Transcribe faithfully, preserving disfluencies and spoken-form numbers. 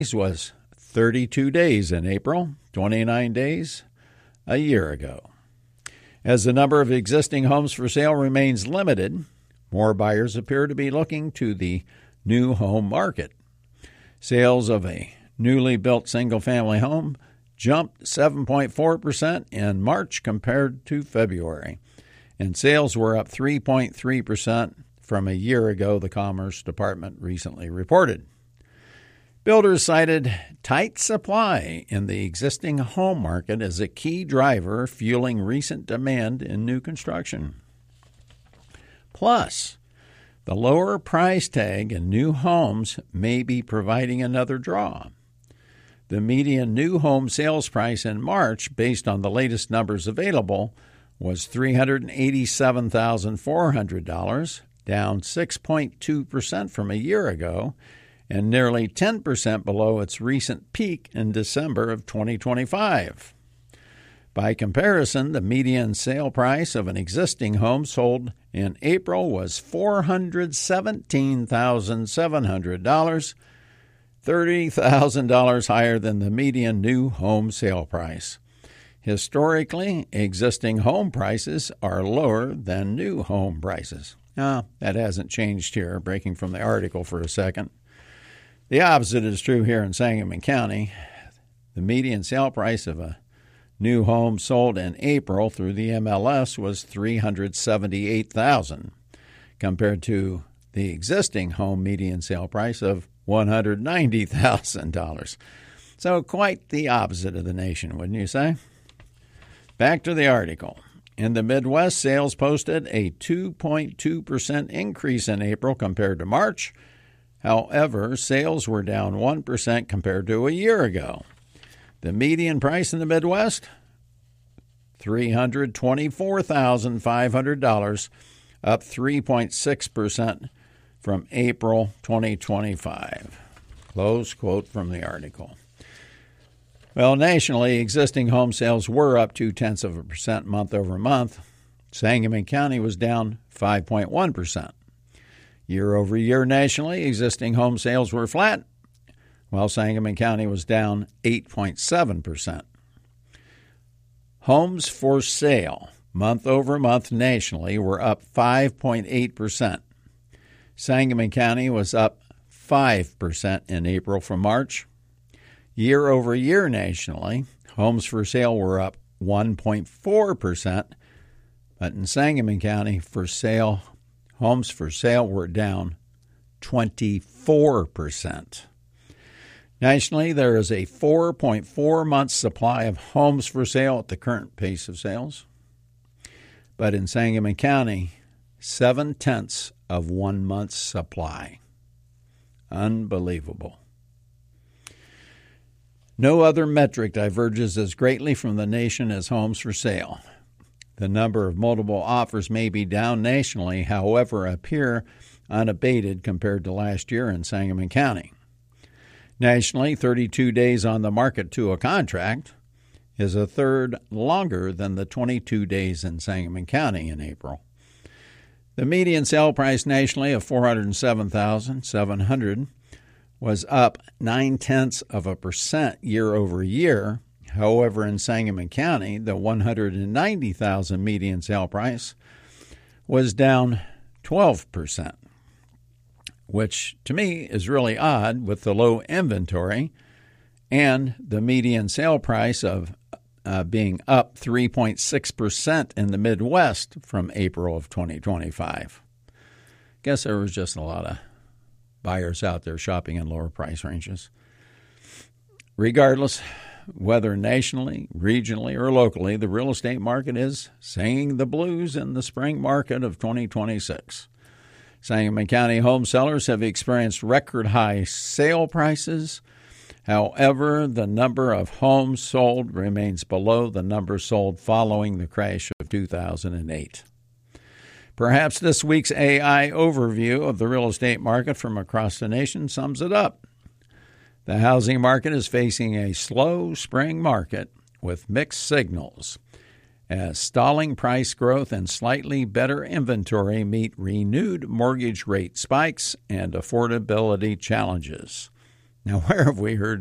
was thirty-two days in April, twenty-nine days a year ago. As the number of existing homes for sale remains limited, more buyers appear to be looking to the new home market. Sales of a newly built single-family home jumped seven point four percent in March compared to February, and sales were up three point three percent from a year ago, the Commerce Department recently reported. Builders cited tight supply in the existing home market as a key driver fueling recent demand in new construction. Plus, the lower price tag in new homes may be providing another draw. The median new home sales price in March, based on the latest numbers available, was three hundred eighty-seven thousand four hundred dollars, down six point two percent from a year ago, and nearly ten percent below its recent peak in December of twenty twenty-five. By comparison, the median sale price of an existing home sold in April was four hundred seventeen thousand seven hundred dollars, thirty thousand dollars higher than the median new home sale price. Historically, existing home prices are lower than new home prices. Now, that hasn't changed here, breaking from the article for a second. The opposite is true here in Sangamon County. The median sale price of a new home sold in April through the M L S was three hundred seventy-eight thousand dollars, compared to the existing home median sale price of one hundred ninety thousand dollars. So quite the opposite of the nation, wouldn't you say? Back to the article. In the Midwest, sales posted a two point two percent increase in April compared to March. However, sales were down one percent compared to a year ago. The median price in the Midwest, three hundred twenty-four thousand five hundred dollars, up three point six percent from April twenty twenty-five. Close quote from the article. Well, nationally, existing home sales were up two-tenths of a percent month over month. Sangamon County was down five point one percent. Year over year nationally, existing home sales were flat, while Sangamon County was down eight point seven percent. Homes for sale month over month nationally were up five point eight percent. Sangamon County was up five percent in April from March. Year over year nationally, homes for sale were up one point four percent, but in Sangamon County, for sale, homes for sale were down twenty-four percent. Nationally, there is a four point four month supply of homes for sale at the current pace of sales. But in Sangamon County, seven-tenths of one month's supply. Unbelievable. No other metric diverges as greatly from the nation as homes for sale. The number of multiple offers may be down nationally, however, appear unabated compared to last year in Sangamon County. Nationally, thirty-two days on the market to a contract is a third longer than the twenty-two days in Sangamon County in April. The median sale price nationally of four hundred seven thousand seven hundred dollars was up nine-tenths of a percent year over year. However, in Sangamon County, the one hundred ninety thousand dollars median sale price was down twelve percent, which to me is really odd with the low inventory and the median sale price of uh, being up three point six percent in the Midwest from April of twenty twenty-five. Guess there was just a lot of buyers out there shopping in lower price ranges. Regardless, whether nationally, regionally, or locally, the real estate market is singing the blues in the spring market of twenty twenty-six. Sangamon County home sellers have experienced record high sale prices. However, the number of homes sold remains below the number sold following the crash of two thousand eight. Perhaps this week's A I overview of the real estate market from across the nation sums it up. The housing market is facing a slow spring market with mixed signals, as stalling price growth and slightly better inventory meet renewed mortgage rate spikes and affordability challenges. Now, where have we heard